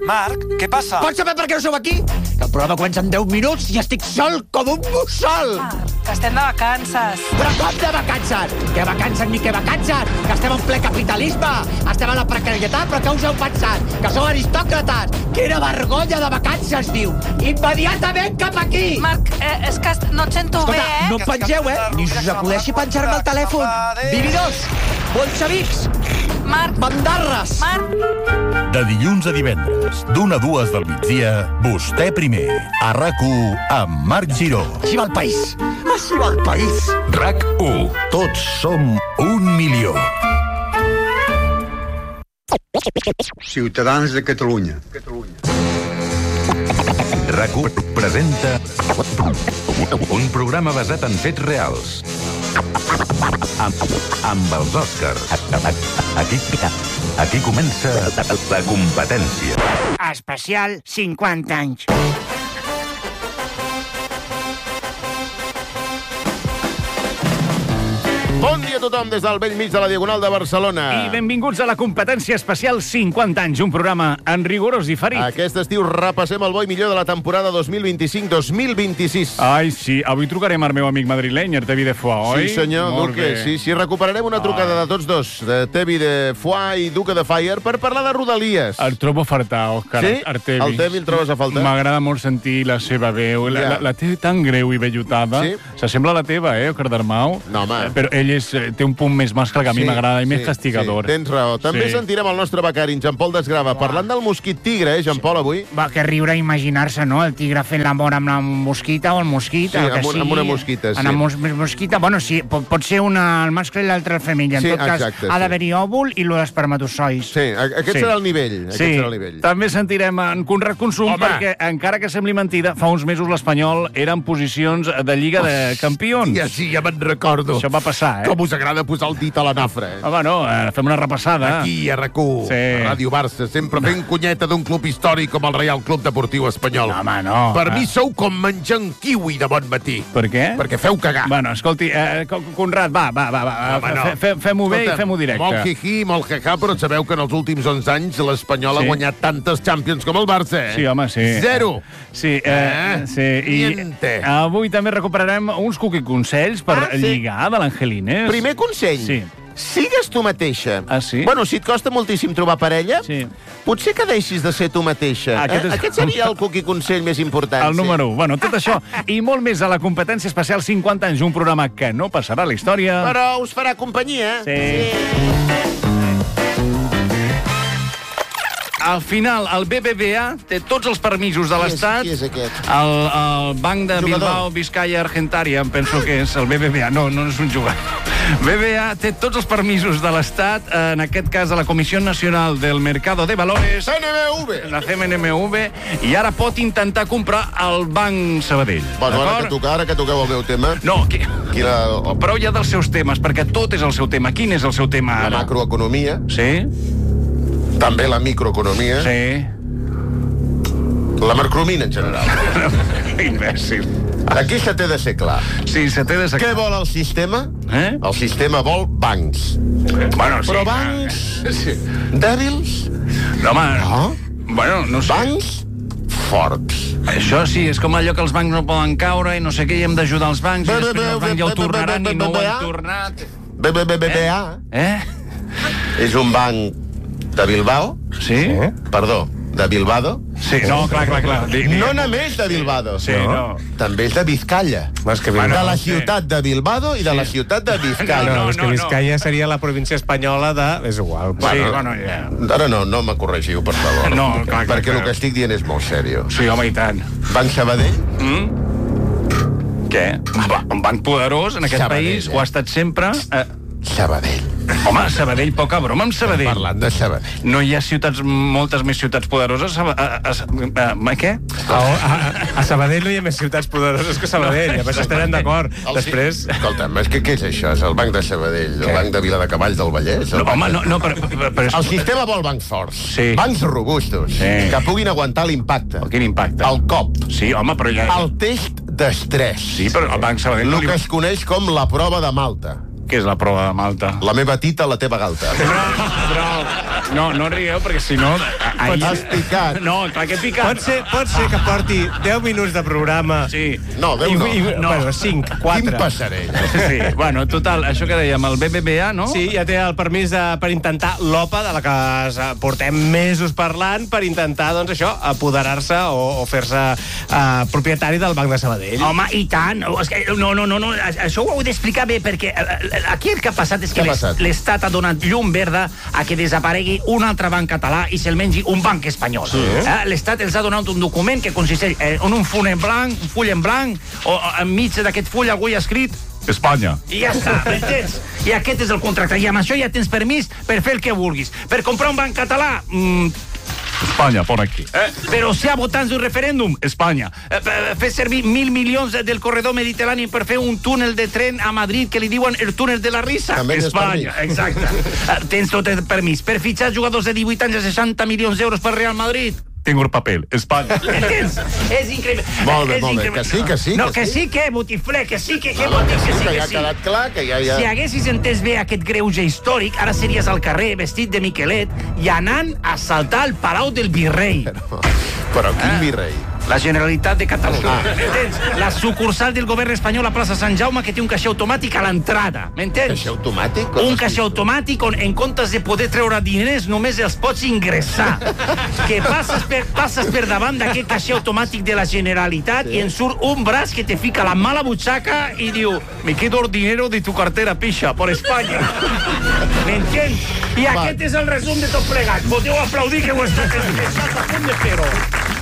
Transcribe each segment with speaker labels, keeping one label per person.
Speaker 1: Marc, què passa?
Speaker 2: Pots saber per què no sou aquí? Que el programa comença en 10 minuts i estic sol com un mussol.
Speaker 3: Marc, que estem de vacances.
Speaker 2: Però com de vacances? Què vacances ni què vacances? Que estem en ple capitalisme. Estem a la precarietat, però què us heu pensat? Que sou aristòcrates. Quina vergonya de vacances, diu. Immediatament cap aquí.
Speaker 3: Marc, és que no et sento
Speaker 2: Escolta,
Speaker 3: bé,
Speaker 2: no pengeu, Ni us acudeixi penjar-me el telèfon. Vividors, bolxevics,
Speaker 3: Marc,
Speaker 2: bandarres.
Speaker 3: Marc.
Speaker 4: De dilluns a divendres, d'1 a 2 del migdia, Vostè primer, a RAC1, amb Marc Giró.
Speaker 2: Així va el país. Així va el país.
Speaker 4: RAC1. Tots som 1 milió.
Speaker 5: Ciutadans de Catalunya.
Speaker 4: RAC1 presenta un programa basat en fets reals. Amb els Oscars. Aquí comença la competència.
Speaker 2: Especial 50 anys.
Speaker 6: Bon dia a tothom des del vell mig de la Diagonal de Barcelona.
Speaker 7: I benvinguts a la competència especial 50 anys, un programa en rigorós diferit.
Speaker 6: Aquest estiu repassem el bo i millor de la temporada 2025-2026.
Speaker 7: Ai, sí, avui trucarem al meu amic madrileny, Artevi de Foix, oi?
Speaker 6: Sí, senyor, Duque. Sí, recuperarem una trucada de tots dos, de Tevi de Foix i Duque de Fire, per parlar de Rodalies.
Speaker 7: El trobo fartau,
Speaker 6: sí?
Speaker 7: Artevi.
Speaker 6: El Tevi el trobes a faltar?
Speaker 7: M'agrada molt sentir la seva veu. La té tan greu i vellutada.
Speaker 6: Sí?
Speaker 7: S'assembla a la teva, Cardarmau?
Speaker 6: No, home.
Speaker 7: Però ell té un punt més mascle que a mi m'agrada i més castigador.
Speaker 6: Sí, tens raó. També sentirem el nostre becari, en Jean-Paul Desgrava, parlant del mosquit tigre, Jean-Paul, avui?
Speaker 8: Va, que riure imaginar-se, no? El tigre fent l'amor amb la mosquita o el mosquit,
Speaker 6: sí,
Speaker 8: el que sigui.
Speaker 6: Amb una mosquita, sí.
Speaker 8: Amb una mosquita, bueno, sí, pot ser el mascle i l'altre el femella. En tot cas, ha d'haver-hi òvul i l'espermatozois.
Speaker 6: Sí, aquest serà el nivell.
Speaker 7: Sí, també sentirem en Conrad Consum, perquè, encara que sembli mentida, fa uns mesos l'Espanyol era en posicions de Lliga de Campions.
Speaker 6: Sí, ja me'n recordo.
Speaker 7: Això va passar,
Speaker 6: Com us agrada posar el dit a la nafra,
Speaker 7: Home, no, fem una repassada.
Speaker 6: Aquí, a RAC1, a Ràdio Barça, sempre fent cunyeta d'un club històric com el Reial Club Deportiu Espanyol.
Speaker 7: No, home, no.
Speaker 6: Per mi sou com menjar un kiwi de bon matí.
Speaker 7: Per què?
Speaker 6: Perquè feu cagar.
Speaker 7: Bueno, escolti, Conrad, va, fem-ho bé i fem-ho directe.
Speaker 6: Molt jiji, molt jajà, però sabeu que en els últims 11 anys l'Espanyol ha guanyat tantes Champions com el Barça,
Speaker 7: Sí, home, sí.
Speaker 6: 0.
Speaker 7: Sí,
Speaker 6: Niente.
Speaker 7: I avui també recuperarem uns consells per lligar de l'Angelines.
Speaker 6: Primer consell.
Speaker 7: Sí.
Speaker 6: Sigues tu mateixa.
Speaker 7: Ah, sí?
Speaker 6: Bueno, si et costa moltíssim trobar parella, potser que deixis de ser tu mateixa. Aquest seria el consell més important.
Speaker 7: El número 1. Bueno, tot això i molt més a la competència especial 50 anys, un programa que no passarà a la història.
Speaker 6: Però us farà companyia.
Speaker 7: Al final, el BBVA té tots els permisos de l'Estat.
Speaker 6: Qui és aquest?
Speaker 7: El Banc de Bilbao, Vizcaya, Argentaria, em penso que és el BBVA. No és un jugador. BBVA té tots els permisos de l'Estat, en aquest cas de la Comissió Nacional del Mercado de Valores,
Speaker 6: CNMV.
Speaker 7: la CNMV, i ara pot intentar comprar el Banc Sabadell.
Speaker 6: Bueno, ara que toqueu el meu tema...
Speaker 7: No, prou ja dels seus temes, perquè tot és el seu tema. Quin és el seu tema ara?
Speaker 6: La macroeconomia.
Speaker 7: Sí?
Speaker 6: També la microeconomia.
Speaker 7: Sí.
Speaker 6: La macromina, en general.
Speaker 7: Imbècil.
Speaker 6: Aquí se té de ser clar.
Speaker 7: Sí, se té de ser clar.
Speaker 6: Què vol el sistema? El sistema vol bancs.
Speaker 7: Bueno, sí.
Speaker 6: Però bancs dèbils?
Speaker 7: No, home.
Speaker 6: No?
Speaker 7: Bueno, no sé.
Speaker 6: Bancs forts.
Speaker 7: Això sí, és com allò que els bancs no poden caure i no sé què, i hem d'ajudar els bancs, i després els bancs ja ho tornaran i no ho han tornat.
Speaker 6: BBVA és un banc de Bilbao?
Speaker 7: Sí?
Speaker 6: Perdó, de Bilbado?
Speaker 7: Sí, no, clar.
Speaker 6: No només de Bilbado.
Speaker 7: Sí, no.
Speaker 6: També és de Vizcaya. De la ciutat de Bilbado i de la ciutat de Vizcaya.
Speaker 9: No, és que Vizcaya seria la província espanyola de... És igual.
Speaker 7: Sí, bueno, ja.
Speaker 6: Ara no me corregiu, per favor.
Speaker 7: No, clar.
Speaker 6: Perquè el que estic dient és molt sèrio.
Speaker 7: Sí, home, i tant.
Speaker 6: Banc Sabadell?
Speaker 7: Què? Un banc poderós en aquest país, ho ha estat sempre...
Speaker 6: Sabadell.
Speaker 7: Home, Sabadell, poca broma amb Sabadell.
Speaker 6: Parlant de Sabadell.
Speaker 7: No hi ha moltes més ciutats poderoses? Què?
Speaker 9: A Sabadell no hi ha més ciutats poderoses que Sabadell, a més estarem d'acord. Després...
Speaker 6: Escolta'm, què és això? És el Banc de Sabadell, el Banc de Viladecavalls del Vallès?
Speaker 7: Home, no, però...
Speaker 6: El sistema vol bancs forts,
Speaker 7: sí.
Speaker 6: Bancs robustos, que puguin aguantar l'impacte.
Speaker 7: Quin impacte?
Speaker 6: El cop.
Speaker 7: Sí, home, però ja...
Speaker 6: El test d'estrès.
Speaker 7: Sí, però el Banc Sabadell...
Speaker 6: El que es coneix com la prova de Malta.
Speaker 7: Què és la prova de Malta?
Speaker 6: La meva tita, la teva galta.
Speaker 7: No rieu, perquè si no...
Speaker 6: Has picat.
Speaker 7: No, clar que he picat.
Speaker 9: Pot ser que porti 10 minuts de programa.
Speaker 7: Sí.
Speaker 6: No, 10 no.
Speaker 9: Bueno, 5, 4.
Speaker 6: Quin passarell.
Speaker 7: Sí, bueno, total, això que dèiem, el BBVA, no?
Speaker 9: Sí, ja té el permís per intentar l'OPA, de la que portem mesos parlant, per intentar, doncs això, apoderar-se o fer-se propietari del Banc de Sabadell.
Speaker 2: Home, i tant. No, això ho heu d'explicar bé, perquè aquí el que ha passat és que l'Estat ha donat llum verda a que desaparegui un altre banc català i se'l mengi un banc espanyol. Sí. L'Estat els ha donat un document que consisteix en un full en blanc, o enmig d'aquest full algú hi ha escrit
Speaker 7: Espanya.
Speaker 2: I ja està, m'entens? I aquest és el contracte. I amb això ja tens permís per fer el que vulguis. Per comprar un banc català...
Speaker 7: Espanya, por aquí.
Speaker 2: Però si hi ha votants d'un referèndum,
Speaker 7: Espanya.
Speaker 2: Fer servir 1.000 milions del corredor mediterrani per fer un túnel de tren a Madrid que li diuen el túnel de la risa.
Speaker 6: També
Speaker 2: Espanya, exacte. Tens tot el permís. Per fitxar jugadors de 18 anys a 60 milions d'euros per Real Madrid.
Speaker 7: Tengo el papel. Espanya.
Speaker 2: Entens? És increïble.
Speaker 6: Molt bé. Que sí.
Speaker 2: No, que sí, que botifler, que sí, que vol dir que sí,
Speaker 6: que ja ha quedat clar, que ja...
Speaker 2: Si haguessis entès bé aquest greuge històric, ara series al carrer vestit de Miquelet i anant a saltar al Palau del Virrei.
Speaker 6: Però quin virrei?
Speaker 2: La Generalitat de Catalunya. M'entens? La sucursal del govern espanyol a plaça Sant Jaume, que té un caixer automàtic a l'entrada. M'entens?
Speaker 6: Caixer automàtic?
Speaker 2: Un caixer automàtic on, en comptes de poder treure diners, només els pots ingressar. Que passes per davant d'aquest caixer automàtic de la Generalitat i en surt un braç que te fica la mà a la butxaca i diu: me quedo el dinero de tu cartera, pixa, por Espanya. M'entens? I aquest és el resum de tot plegat. Podeu aplaudir que ho estàs a punt de fer-ho.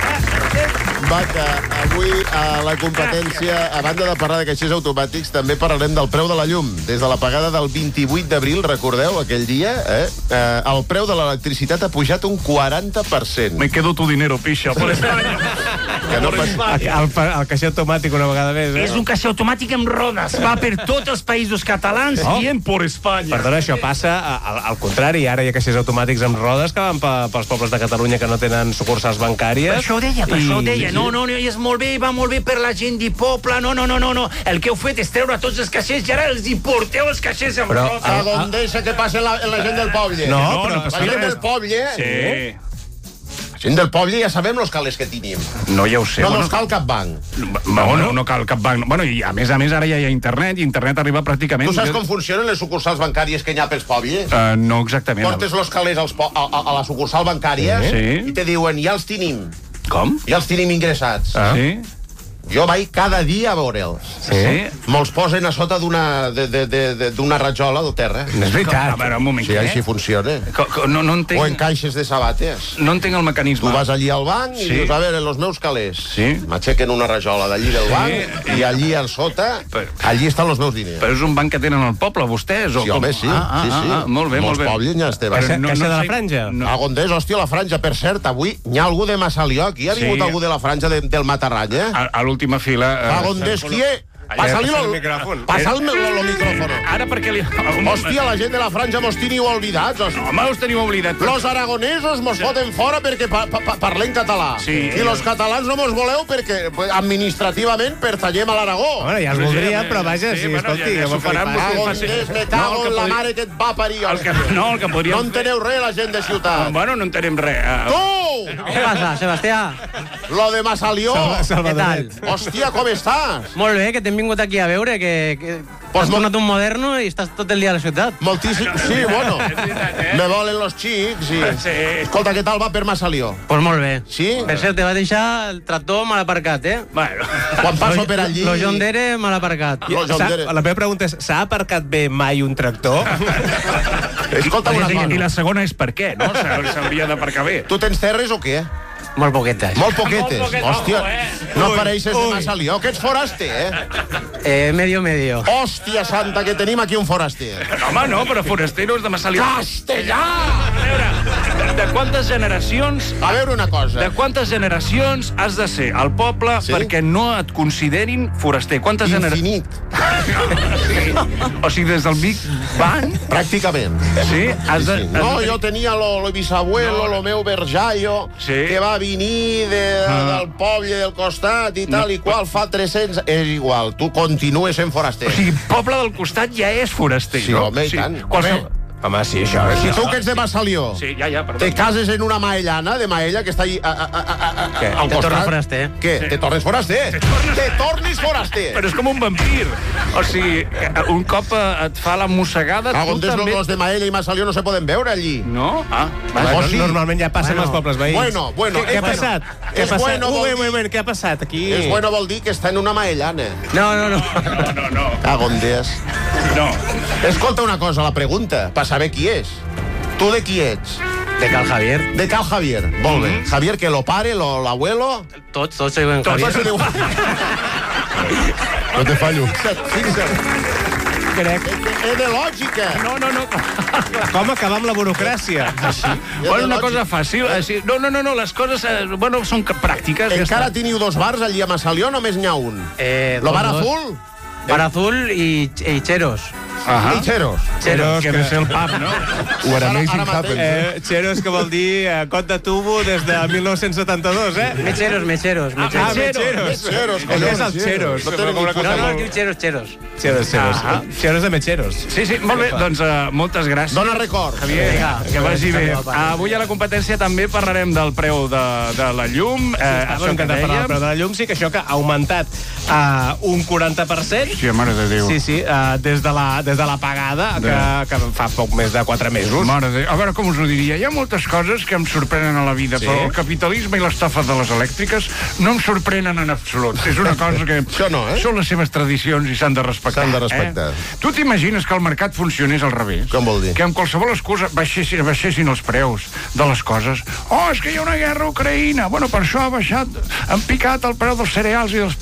Speaker 6: Va, que avui a la competència, a banda de parlar de caixers automàtics, també parlarem del preu de la llum. Des de l'apagada del 28 d'abril, recordeu, aquell dia, el preu de l'electricitat ha pujat un 40%.
Speaker 7: Me quedo tu dinero, pixa, por Espanya.
Speaker 6: Que no
Speaker 9: el caixer automàtic una vegada més.
Speaker 2: És un caixer automàtic amb rodes. Va per tots els països catalans dient por Espanya.
Speaker 9: Perdona, això passa al contrari. Ara hi ha caixers automàtics amb rodes que van pels pobles de Catalunya que no tenen sucursals bancàries.
Speaker 2: Per això ho deia. No, i és molt bé, va molt bé per la gent de poble. No. El que heu fet és treure tots els caixers i ara els hi porteu els caixers amb rodes.
Speaker 6: A on deixa que passe la gent del poble?
Speaker 9: No,
Speaker 6: la gent del poble...
Speaker 7: Sí.
Speaker 6: La gent del poble ja sabem els calés que tenim.
Speaker 7: No, ja ho sé.
Speaker 6: No ens cal cap banc.
Speaker 7: No cal cap banc. Bueno, i a més ara ja hi ha internet, i internet arriba pràcticament...
Speaker 6: Tu saps com funcionen les sucursals bancàries que hi ha pels pobles?
Speaker 7: No exactament.
Speaker 6: Portes els calés a la sucursal bancària i te diuen, ja els tenim.
Speaker 7: Com?
Speaker 6: Ja els tenim ingressats.
Speaker 7: Sí?
Speaker 6: Jo vaig cada dia a veure'ls.
Speaker 7: Sí?
Speaker 6: Me'ls posen a sota d'una rajola del terra.
Speaker 9: No és veritat.
Speaker 7: A veure, un moment.
Speaker 6: Sí, així funciona.
Speaker 7: No entenc...
Speaker 6: O en caixes de sabates.
Speaker 7: No entenc el mecanisme.
Speaker 6: Tu vas allí al banc i dius, a veure, els meus calés.
Speaker 7: Sí.
Speaker 6: M'aixequen una rajola d'allí del banc i allí al sota, allí estan els meus diners.
Speaker 7: Però és un banc que tenen al poble, vostès?
Speaker 6: Sí, home, sí.
Speaker 7: Molt bé, molt bé.
Speaker 6: Molts pobles ja estem.
Speaker 9: Caixa de la Franja?
Speaker 6: A Gondés, hòstia, la Franja. Per cert, avui hi ha algú de Massalió aquí. Ha vingut algú de la Franja del Matarranya?
Speaker 7: A l'última fila...
Speaker 6: A Gondés, qui és? Passa-li el micròfon. Passa-li el micròfon.
Speaker 7: Ara perquè li...
Speaker 6: Hòstia, la gent de la Franja mos teniu oblidats.
Speaker 7: Home, us teniu oblidat.
Speaker 6: Los aragonesos mos foten fora perquè parlem català.
Speaker 7: Sí.
Speaker 6: I los catalans no mos voleu perquè administrativament pertanyem a l'Aragó.
Speaker 9: Bueno, ja els voldria, però vaja, sí, escolti...
Speaker 7: Ja s'ho faran.
Speaker 6: A Gondés, me cago en la mare que et va parir.
Speaker 7: No, el que podríem...
Speaker 6: No enteneu res, la gent de ciutat.
Speaker 7: Bueno, no entenem res.
Speaker 6: Tu!
Speaker 1: Què passa, Sebastià?
Speaker 6: Lo de Massalió.
Speaker 1: Què tal?
Speaker 6: Hòstia, com estàs?
Speaker 1: Molt bé, que t'hem vingut aquí a veure, que has tornat un moderno i estàs tot el dia a la ciutat.
Speaker 6: Moltíssim, sí, bueno. Me volen los xics i... Escolta, què tal va per Massalió?
Speaker 1: Pues molt bé.
Speaker 6: Sí?
Speaker 1: Per cert, te va deixar el tractor mal aparcat,
Speaker 7: Bueno.
Speaker 6: Quan passo per allí...
Speaker 1: Lo John Deere mal aparcat.
Speaker 9: La meva pregunta és, s'ha aparcat bé mai un tractor?
Speaker 6: Escolta una cosa.
Speaker 7: I la segona és per què, no? S'hauria d'aparcar bé.
Speaker 6: Tu tens terres o què?
Speaker 1: Molt poquetes.
Speaker 6: Molt poquetes. Hòstia, no apareixes de Massalió. Que ets foraster,
Speaker 1: Medio.
Speaker 6: Hòstia santa, que tenim aquí un foraster.
Speaker 7: Home, no, però forasteros de Massalió.
Speaker 6: Castellà!
Speaker 7: A veure, de quantes generacions...
Speaker 6: A veure una cosa.
Speaker 7: De quantes generacions has de ser al poble perquè no et considerin foraster? Quantes
Speaker 6: Infinit.
Speaker 7: O sigui, des del Big Bang...
Speaker 6: Pràcticament.
Speaker 7: Sí?
Speaker 6: No, jo tenia lo bisabuelo, lo meu verjaio, que va venir del poble del costat i tal i qual, fa 300... És igual, tu continues sent foraster.
Speaker 7: O sigui, poble del costat ja és foraster,
Speaker 6: no? Sí, home, i tant.
Speaker 9: Home, sí, això...
Speaker 6: Si tu que ets de Massalió te cases en una maellana de Maella que està allà al costat...
Speaker 1: Te tornes foraster.
Speaker 6: Què? Te tornes foraster? Te tornis foraster!
Speaker 7: Però és com un vampir. O sigui, un cop et fa la mossegada...
Speaker 6: On també... los de Maella i Massalió no se poden veure allí.
Speaker 7: No?
Speaker 9: Normalment ja passen als pobles veïns.
Speaker 6: Bueno.
Speaker 9: Què ha passat? Què ha passat? Un moment, què ha passat aquí?
Speaker 6: És bueno vol dir que està en una maellana.
Speaker 7: No.
Speaker 6: Cago en Déu.
Speaker 7: No.
Speaker 6: Escolta una cosa, la pregunta, per saber qui és. Tu de qui ets?
Speaker 1: De Cal Javier.
Speaker 6: De Cal Javier, molt bé. Javier, que lo pare, l'abuelo...
Speaker 1: Tots se diuen Javier.
Speaker 6: Tots se diuen... No te fallo. Fixa't.
Speaker 9: Crec.
Speaker 6: És de lògica.
Speaker 7: No.
Speaker 9: Com acabar amb la burocràcia?
Speaker 7: Bueno, una cosa fàcil. No, les coses són pràctiques.
Speaker 6: Encara teniu 2 bars allí a Massalió, només n'hi ha un. Lo bar azul?
Speaker 1: Bar azul i Cheros.
Speaker 6: I Cheros.
Speaker 7: Cheros, que és el pub, no?
Speaker 6: What amazing happened.
Speaker 9: Cheros, que vol dir compte tubo des de 1972,
Speaker 1: Mecheros.
Speaker 9: Mecheros. Com és el Cheros?
Speaker 1: No, es diu Cheros.
Speaker 9: Cheros de Mecheros.
Speaker 7: Sí, molt bé, doncs moltes gràcies.
Speaker 6: Dona record.
Speaker 7: Javier, que vagi bé. Avui a la competència també parlarem del preu de la llum.
Speaker 9: Això que dèiem. El preu de la llum, sí, que això que ha augmentat un 40%.
Speaker 7: Sí, mare de Déu.
Speaker 9: Sí, des de la pagada, que fa poc més de 4 mesos.
Speaker 7: Mare de... A veure, com us ho diria? Hi ha moltes coses que em sorprenen a la vida, però el capitalisme i l'estafa de les elèctriques no em sorprenen en absolut. És una cosa que...
Speaker 6: Això no,
Speaker 7: Són les seves tradicions i s'han de respectar.
Speaker 6: S'han de respectar.
Speaker 7: Tu t'imagines que el mercat funcionés al revés?
Speaker 6: Com vol dir?
Speaker 7: Que amb qualsevol excusa baixessin els preus de les coses. És que hi ha una guerra a Ucraïna. Bueno, per això han picat el preu dels cereals i dels